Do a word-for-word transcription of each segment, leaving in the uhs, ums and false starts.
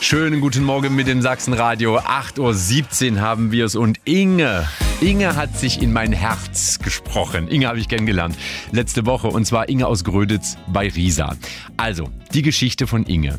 Schönen guten Morgen mit dem Sachsenradio. acht Uhr siebzehn haben wir es und Inge. Inge hat sich in mein Herz gesprochen. Inge habe ich kennengelernt letzte Woche und zwar Inge aus Gröditz bei Riesa. Also, die Geschichte von Inge.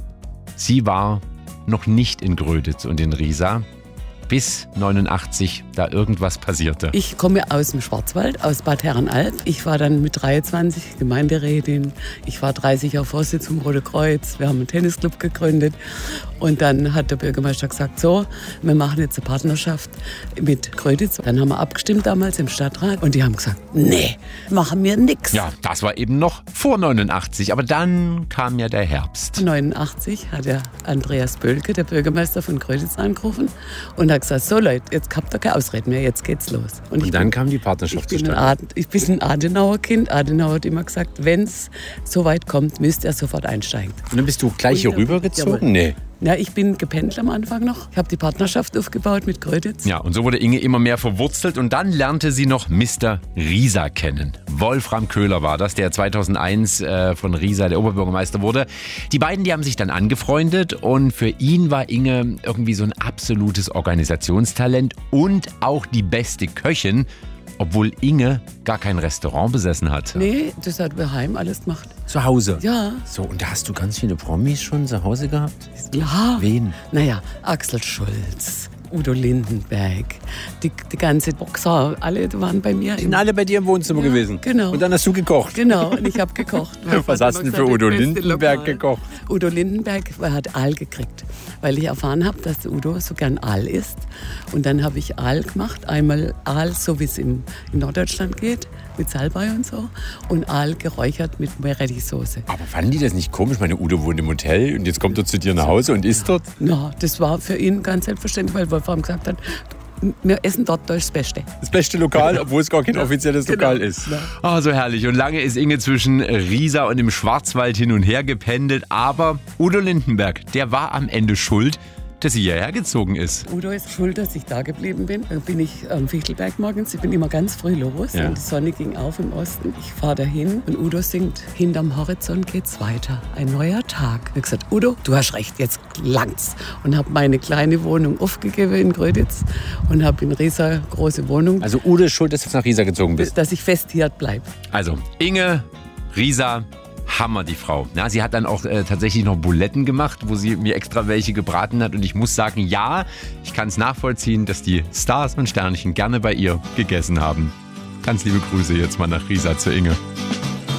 Sie war noch nicht in Gröditz und in Riesa, bis neunundachtzig da irgendwas passierte. Ich komme aus dem Schwarzwald, aus Bad Herrenalb. Ich war dann mit dreiundzwanzig Gemeinderätin. Ich war dreißig Jahre Vorsitzende vom Rote Kreuz. Wir haben einen Tennisclub gegründet. Und dann hat der Bürgermeister gesagt, so, wir machen jetzt eine Partnerschaft mit Gröditz. Dann haben wir abgestimmt damals im Stadtrat. Und die haben gesagt, nee, machen wir nichts. Ja, das war eben noch vor neunundachtzig. Aber dann kam ja der Herbst. neunundachtzig hat der Andreas Bölke, der Bürgermeister von Gröditz, angerufen und hat gesagt, so Leute, jetzt habt ihr keine Ausreden mehr, jetzt geht's los. Und, und dann bin, kam die Partnerschaft ich bin, zustande. ein Ad, ich bin ein Adenauer Kind. Adenauer hat immer gesagt, wenn es so weit kommt, müsst ihr sofort einsteigen. Und dann bist du gleich hier rübergezogen? Nee. Ja, ich bin gependelt am Anfang noch. Ich habe die Partnerschaft aufgebaut mit Gröditz. Ja, und so wurde Inge immer mehr verwurzelt und dann lernte sie noch Mister Riesa kennen. Wolfram Köhler war das, der zweitausendeins äh, von Riesa der Oberbürgermeister wurde. Die beiden, die haben sich dann angefreundet und für ihn war Inge irgendwie so ein absolutes Organisationstalent und auch die beste Köchin, obwohl Inge gar kein Restaurant besessen hat. Nee, das hat daheim alles gemacht. Zu Hause? Ja. So, und da hast du ganz viele Promis schon zu Hause gehabt? Ja. Wen? Naja, Axel Schulz, Udo Lindenberg, die, die ganze Boxer, alle waren bei mir. Die sind alle bei dir im Wohnzimmer ja, gewesen? Genau. Und dann hast du gekocht? Genau, und ich habe gekocht. Was hast du denn für Udo Lindenberg gekocht? Udo Lindenberg hat Aal gekriegt, weil ich erfahren habe, dass Udo so gern Aal isst. Und dann habe ich Aal gemacht, einmal Aal, so wie es in, in Norddeutschland geht, mit Salbei und so, und Aal geräuchert mit Meerrettichsoße. Aber fanden die das nicht komisch? Meine Udo wohnt im Hotel und jetzt kommt er zu dir nach Hause und isst dort? Ja, das war für ihn ganz selbstverständlich, weil Wolfram gesagt hat, wir essen dort das Beste. Das beste Lokal, obwohl es gar kein offizielles genau. Lokal ist. Ah, oh, so herrlich. Und lange ist Inge zwischen Riesa und dem Schwarzwald hin und her gependelt. Aber Udo Lindenberg, der war am Ende schuld, dass sie hierher gezogen ist. Udo ist schuld, dass ich da geblieben bin. Da bin ich am Fichtelberg morgens. Ich bin immer ganz früh los. Ja. Und die Sonne ging auf im Osten. Ich fahre dahin und Udo singt, hinterm Horizont geht's weiter. Ein neuer Tag. Ich habe gesagt, Udo, du hast recht, jetzt langt's. Und habe meine kleine Wohnung aufgegeben in Gröditz und habe in Riesa große Wohnung. Also Udo ist schuld, dass du nach Riesa gezogen bist? Dass ich fest hier bleibe. Also Inge, Riesa, Hammer, die Frau. Na, sie hat dann auch äh, tatsächlich noch Buletten gemacht, wo sie mir extra welche gebraten hat. Und ich muss sagen, ja, ich kann es nachvollziehen, dass die Stars und Sternchen gerne bei ihr gegessen haben. Ganz liebe Grüße jetzt mal nach Riesa zu Inge.